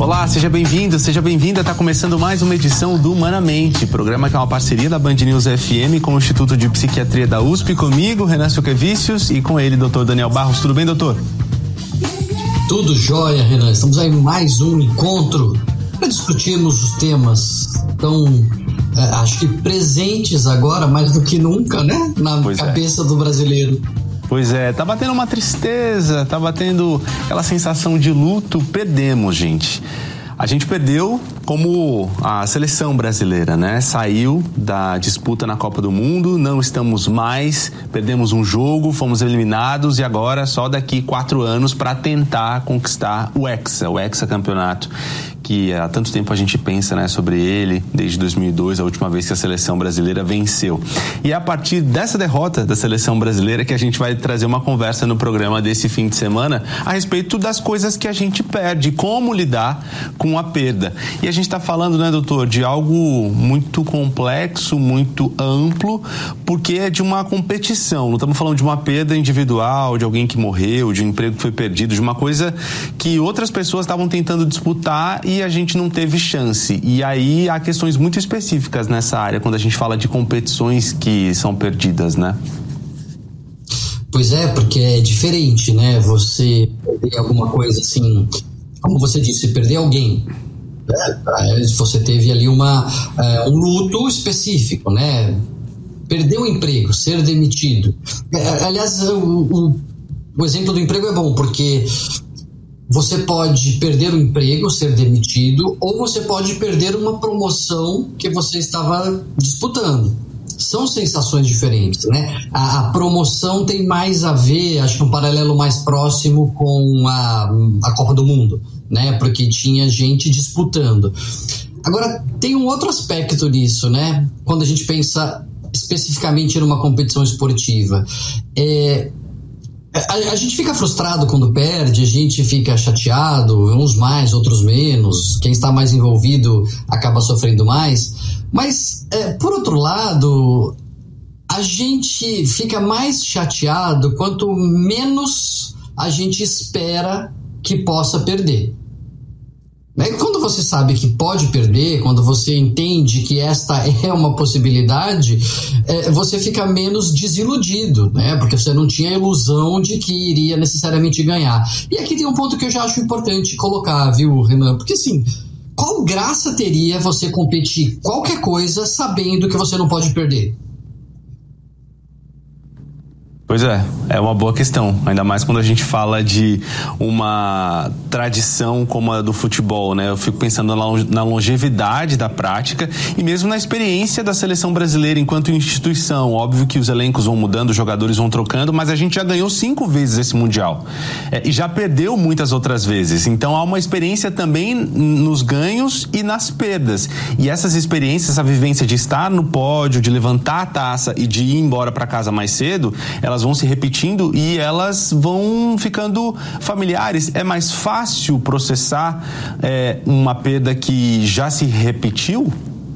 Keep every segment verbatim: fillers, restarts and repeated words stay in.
Olá, seja bem-vindo, seja bem-vinda. Está começando mais uma edição do Humanamente, programa que é uma parceria da Band News F M com o Instituto de Psiquiatria da U S P, comigo, Renan Suquevicius, e com ele, doutor Daniel Barros. Tudo bem, doutor? Tudo jóia, Renan. Estamos aí em mais um encontro para discutirmos os temas tão, é, acho que presentes agora, mais do que nunca, né? Na pois cabeça é. do brasileiro. Pois é, tá batendo uma tristeza, tá batendo aquela sensação de luto. Perdemos, gente. A gente perdeu como a seleção brasileira, né? Saiu da disputa na Copa do Mundo, não estamos mais, perdemos um jogo, fomos eliminados e agora só daqui quatro anos para tentar conquistar o Hexa, o hexacampeonato, que há tanto tempo a gente pensa, né, sobre ele, desde dois mil e dois, a última vez que a seleção brasileira venceu. E é a partir dessa derrota da seleção brasileira que a gente vai trazer uma conversa no programa desse fim de semana a respeito das coisas que a gente perde, como lidar com a perda. E a gente está falando, né, doutor, de algo muito complexo, muito amplo, porque é de uma competição. Não estamos falando de uma perda individual, de alguém que morreu, de um emprego que foi perdido, de uma coisa que outras pessoas estavam tentando disputar e a gente não teve chance. E aí há questões muito específicas nessa área quando a gente fala de competições que são perdidas, né? Pois é, porque é diferente, né? Você perder alguma coisa assim, como você disse, perder alguém, né? Você teve ali uma, uh, um luto específico, né? Perder o emprego, ser demitido. Aliás, o, o, o exemplo do emprego é bom, porque você pode perder o emprego, ser demitido, ou você pode perder uma promoção que você estava disputando. São sensações diferentes, né? A, a promoção tem mais a ver, acho que um paralelo mais próximo com a, a Copa do Mundo, né? Porque tinha gente disputando. Agora, tem um outro aspecto nisso, né? Quando a gente pensa especificamente numa competição esportiva. É... A, a gente fica frustrado quando perde, a gente fica chateado, uns mais, outros menos, quem está mais envolvido acaba sofrendo mais, mas é, por outro lado, a gente fica mais chateado quanto menos a gente espera que possa perder. Quando você sabe que pode perder, quando você entende que esta é uma possibilidade, é, você fica menos desiludido, né? Porque você não tinha a ilusão de que iria necessariamente ganhar. E aqui tem um ponto que eu já acho importante colocar, viu, Renan? Porque assim, qual graça teria você competir qualquer coisa sabendo que você não pode perder? Pois é, é uma boa questão, ainda mais quando a gente fala de uma tradição como a do futebol, né? Eu fico pensando na longevidade da prática e mesmo na experiência da seleção brasileira enquanto instituição. Óbvio que os elencos vão mudando, os jogadores vão trocando, mas a gente já ganhou cinco vezes esse Mundial é, e já perdeu muitas outras vezes. Então há uma experiência também nos ganhos e nas perdas. E essas experiências, essa vivência de estar no pódio, de levantar a taça e de ir embora para casa mais cedo, elas vão se repetindo e elas vão ficando familiares. É mais fácil processar é, uma perda que já se repetiu?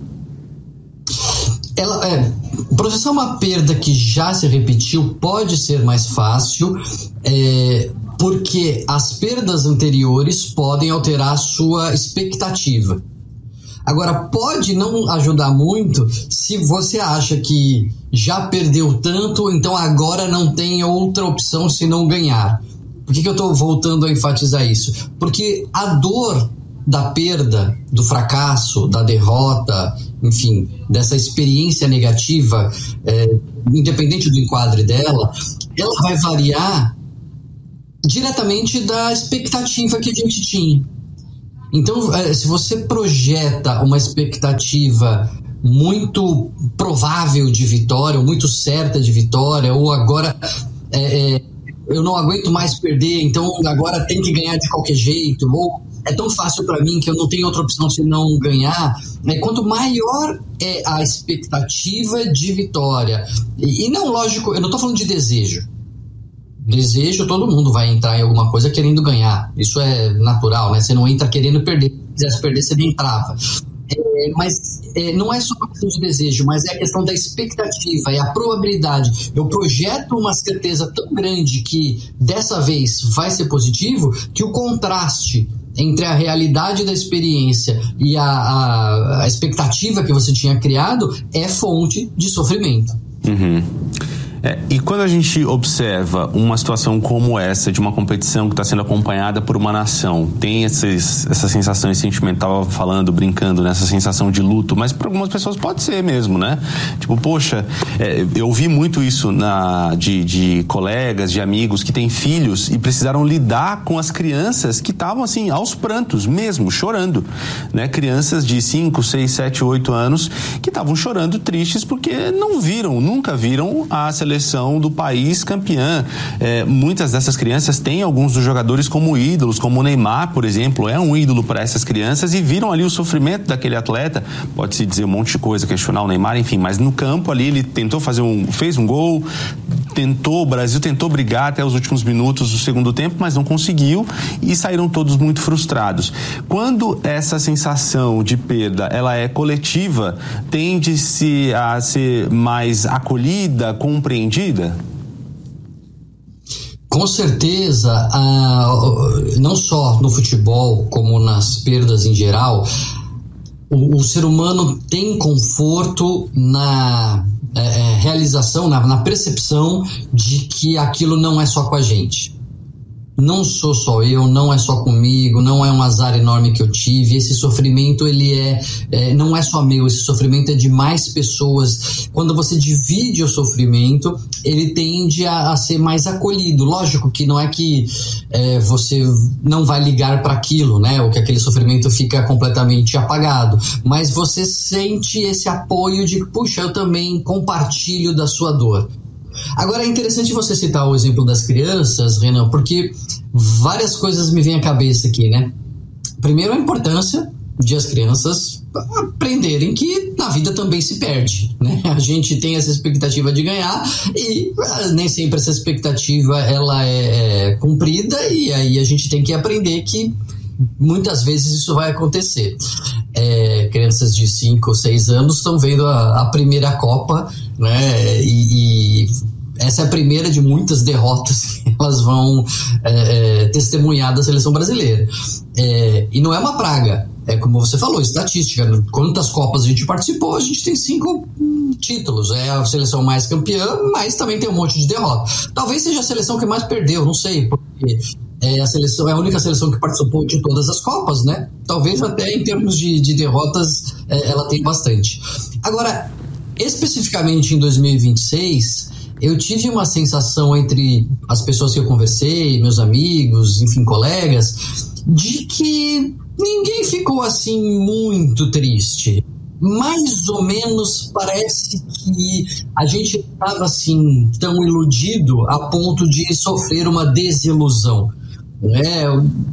Ela, é, processar uma perda que já se repetiu pode ser mais fácil, é, porque as perdas anteriores podem alterar a sua expectativa. Agora, pode não ajudar muito se você acha que já perdeu tanto, então agora não tem outra opção senão ganhar. Por que que eu estou voltando a enfatizar isso? Porque a dor da perda, do fracasso, da derrota, enfim, dessa experiência negativa, é, independente do enquadre dela, ela vai variar diretamente da expectativa que a gente tinha. Então, se você projeta uma expectativa muito provável de vitória, ou muito certa de vitória, ou agora é, eu não aguento mais perder, então agora tem que ganhar de qualquer jeito, ou é tão fácil para mim que eu não tenho outra opção senão ganhar, né? Quanto maior é a expectativa de vitória, e, e não, lógico, eu não estou falando de desejo. Desejo, todo mundo vai entrar em alguma coisa querendo ganhar. Isso é natural, né? Você não entra querendo perder. Se quisesse perder, você nem entrava. É, mas é, não é só uma questão de desejo, mas é a questão da expectativa, é a probabilidade. Eu projeto uma certeza tão grande que dessa vez vai ser positivo, que o contraste entre a realidade da experiência e a, a, a expectativa que você tinha criado é fonte de sofrimento. Uhum. É, e quando a gente observa uma situação como essa, de uma competição que está sendo acompanhada por uma nação, tem esses, essa sensação, esse sentimento, estava falando, brincando, nessa sensação de luto, mas para algumas pessoas pode ser mesmo, né? Tipo, poxa, é, eu ouvi muito isso na, de, de colegas, de amigos que têm filhos e precisaram lidar com as crianças que estavam assim, aos prantos mesmo, chorando, né? Crianças de cinco, seis, sete, oito anos que estavam chorando tristes porque não viram, nunca viram a seleção do país campeã. É, muitas dessas crianças têm alguns dos jogadores como ídolos, como o Neymar, por exemplo, é um ídolo para essas crianças e viram ali o sofrimento daquele atleta. Pode-se dizer um monte de coisa, questionar o Neymar, enfim, mas no campo ali ele tentou fazer um, fez um gol, tentou, o Brasil tentou brigar até os últimos minutos do segundo tempo, mas não conseguiu e saíram todos muito frustrados. Quando essa sensação de perda, ela é coletiva, tende-se a ser mais acolhida, compreendida? Com certeza, ah, não só no futebol, como nas perdas em geral, o, o ser humano tem conforto na é, realização, na, na percepção de que aquilo não é só com a gente. Não sou só eu, não é só comigo, não é um azar enorme que eu tive. Esse sofrimento, ele é, é não é só meu, esse sofrimento é de mais pessoas. Quando você divide o sofrimento, ele tende a, a ser mais acolhido. Lógico que não é que é, você não vai ligar para aquilo, né? Ou que aquele sofrimento fica completamente apagado. Mas você sente esse apoio de, puxa, eu também compartilho da sua dor. Agora é interessante você citar o exemplo das crianças, Renan, porque várias coisas me vêm à cabeça aqui, né? Primeiro, a importância de as crianças aprenderem que na vida também se perde, né? A gente tem essa expectativa de ganhar e nem sempre essa expectativa ela é, é cumprida, e aí a gente tem que aprender que muitas vezes isso vai acontecer. É, crianças de cinco ou seis anos estão vendo a, a primeira Copa, né? E, e essa é a primeira de muitas derrotas que elas vão é, é, testemunhar da seleção brasileira. É, e não é uma praga, é como você falou, estatística. Quantas Copas a gente participou? A gente tem cinco hum, títulos. É a seleção mais campeã, mas também tem um monte de derrota. Talvez seja a seleção que mais perdeu, não sei, porque é a, seleção, é a única seleção que participou de todas as Copas, né? Talvez até em termos de, de derrotas é, ela tem bastante. Agora, especificamente em dois mil e vinte e seis, eu tive uma sensação entre as pessoas que eu conversei, meus amigos, enfim, colegas, de que ninguém ficou assim muito triste. Mais ou menos parece que a gente estava assim tão iludido a ponto de sofrer uma desilusão. É,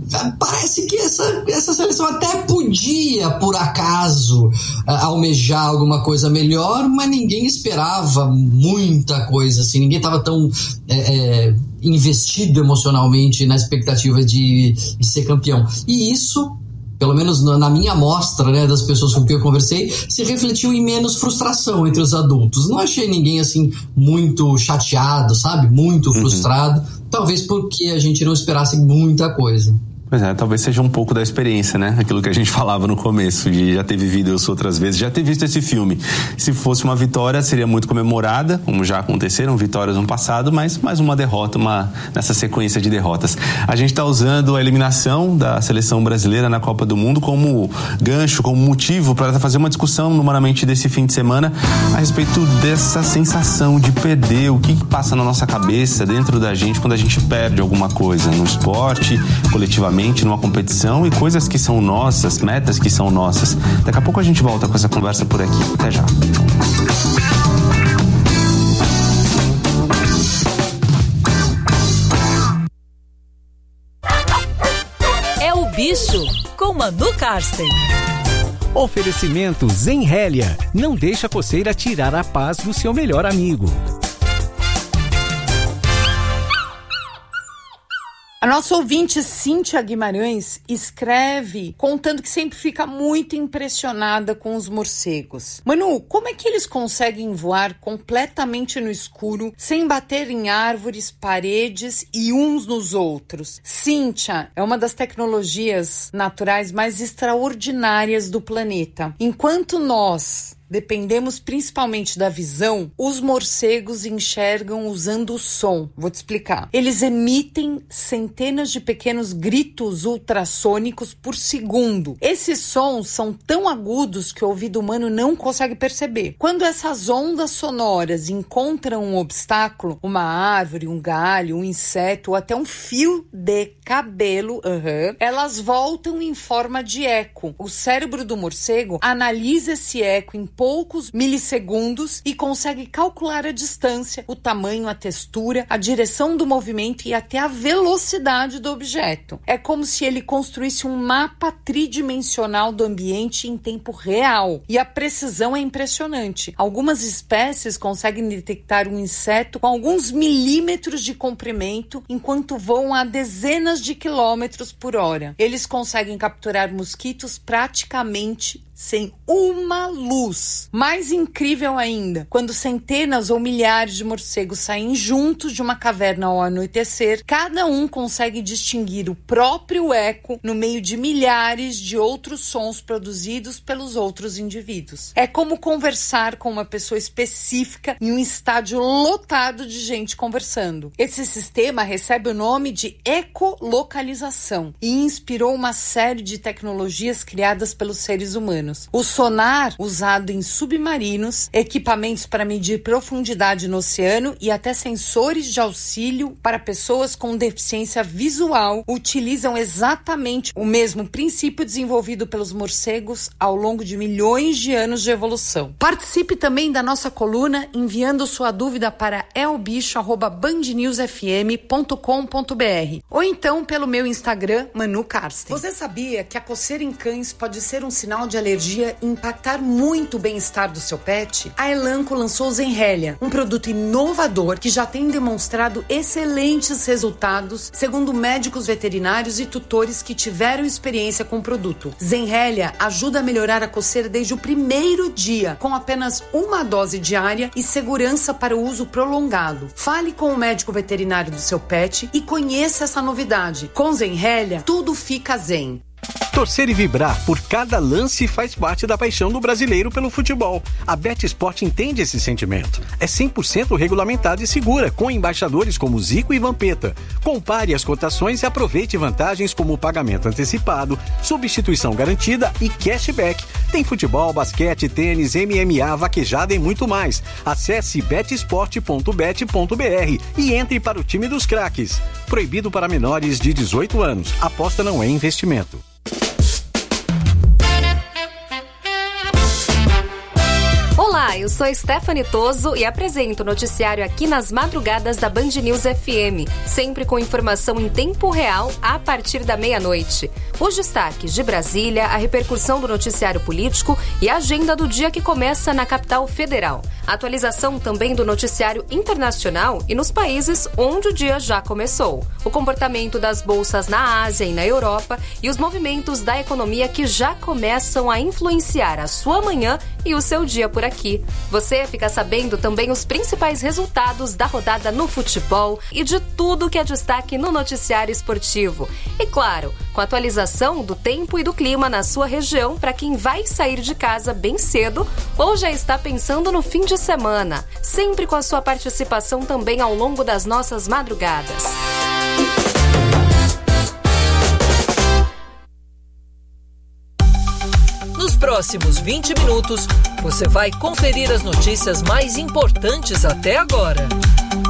parece que essa, essa seleção até podia, por acaso, almejar alguma coisa melhor, mas ninguém esperava muita coisa, assim, ninguém estava tão é, é, investido emocionalmente na expectativa de, de ser campeão. E isso, pelo menos na minha amostra, né, das pessoas com quem eu conversei, se refletiu em menos frustração entre os adultos. Não achei ninguém assim muito chateado, sabe? Muito frustrado. Uhum. Talvez porque a gente não esperasse muita coisa. Pois é, talvez seja um pouco da experiência, né? Aquilo que a gente falava no começo, de já ter vivido isso outras vezes, já ter visto esse filme. Se fosse uma vitória, seria muito comemorada, como já aconteceram vitórias no passado, mas mais uma derrota, uma, nessa sequência de derrotas. A gente está usando a eliminação da seleção brasileira na Copa do Mundo como gancho, como motivo para fazer uma discussão no Humanamente desse fim de semana a respeito dessa sensação de perder, o que passa na nossa cabeça, dentro da gente, quando a gente perde alguma coisa no esporte, coletivamente, numa competição, e coisas que são nossas, metas que são nossas. Daqui a pouco a gente volta com essa conversa por aqui. Até já. É o Bicho, com Manu Karsten. Oferecimento Zenrélia. Não deixa a coceira tirar a paz do seu melhor amigo. A nossa ouvinte Cíntia Guimarães escreve contando que sempre fica muito impressionada com os morcegos. Manu, como é que eles conseguem voar completamente no escuro, sem bater em árvores, paredes e uns nos outros? Cíntia, é uma das tecnologias naturais mais extraordinárias do planeta. Enquanto nós dependemos principalmente da visão, os morcegos enxergam usando o som. Vou te explicar. Eles emitem centenas de pequenos gritos ultrassônicos por segundo. Esses sons são tão agudos que o ouvido humano não consegue perceber. Quando essas ondas sonoras encontram um obstáculo, uma árvore, um galho, um inseto ou até um fio de cabelo, uhum, elas voltam em forma de eco. O cérebro do morcego analisa esse eco em poucos milissegundos e consegue calcular a distância, o tamanho, a textura, a direção do movimento e até a velocidade do objeto. É como se ele construísse um mapa tridimensional do ambiente em tempo real. E a precisão é impressionante. Algumas espécies conseguem detectar um inseto com alguns milímetros de comprimento enquanto voam a dezenas de quilômetros por hora. Eles conseguem capturar mosquitos praticamente sem uma luz. Mais incrível ainda, quando centenas ou milhares de morcegos saem juntos de uma caverna ao anoitecer, cada um consegue distinguir o próprio eco no meio de milhares de outros sons produzidos pelos outros indivíduos. É como conversar com uma pessoa específica em um estádio lotado de gente conversando. Esse sistema recebe o nome de ecolocalização e inspirou uma série de tecnologias criadas pelos seres humanos. O sonar, usado em submarinos, equipamentos para medir profundidade no oceano e até sensores de auxílio para pessoas com deficiência visual, utilizam exatamente o mesmo princípio desenvolvido pelos morcegos ao longo de milhões de anos de evolução. Participe também da nossa coluna enviando sua dúvida para elbicho arroba band news f m ponto com ponto b r ou então pelo meu Instagram, Manu Karsten. Você sabia que a coceira em cães pode ser um sinal de alergia e impactar muito o bem-estar do seu pet? A Elanco lançou o Zenrelia, um produto inovador que já tem demonstrado excelentes resultados, segundo médicos veterinários e tutores que tiveram experiência com o produto. Zenrelia ajuda a melhorar a coceira desde o primeiro dia, com apenas uma dose diária e segurança para o uso prolongado. Fale com o médico veterinário do seu pet e conheça essa novidade. Com Zenrelia, tudo fica zen. Torcer e vibrar por cada lance faz parte da paixão do brasileiro pelo futebol. A BetSport entende esse sentimento. É cem por cento regulamentada e segura, com embaixadores como Zico e Vampeta. Compare as cotações e aproveite vantagens como o pagamento antecipado, substituição garantida e cashback. Tem futebol, basquete, tênis, M M A, vaquejada e muito mais. Acesse betsport ponto bet ponto b r e entre para o time dos craques. Proibido para menores de dezoito anos. Aposta não é investimento. Olá, eu sou Stephanie Toso e apresento o noticiário aqui nas madrugadas da Band News F M, sempre com informação em tempo real a partir da meia-noite. Os destaques de Brasília, a repercussão do noticiário político e a agenda do dia que começa na capital federal. Atualização também do noticiário internacional e nos países onde o dia já começou. O comportamento das bolsas na Ásia e na Europa e os movimentos da economia que já começam a influenciar a sua manhã e o seu dia por aqui. Você fica sabendo também os principais resultados da rodada no futebol e de tudo que é destaque no noticiário esportivo. E claro, com a atualização do tempo e do clima na sua região para quem vai sair de casa bem cedo ou já está pensando no fim de semana. Sempre com a sua participação também ao longo das nossas madrugadas. Nos próximos vinte minutos, você vai conferir as notícias mais importantes até agora.